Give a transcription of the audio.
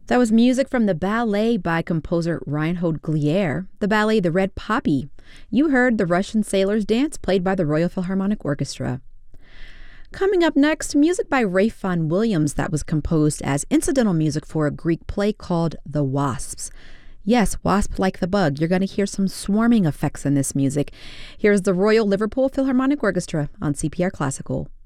That was music from the ballet by composer Reinhold Glier, the ballet The Red Poppy. You heard The Russian Sailor's Dance, played by the Royal Philharmonic Orchestra. Coming up next, music by Ralph Vaughan Williams that was composed as incidental music for a Greek play called The Wasps. Yes, wasp like the bug. You're going to hear some swarming effects in this music. Here's the Royal Liverpool Philharmonic Orchestra on CPR Classical.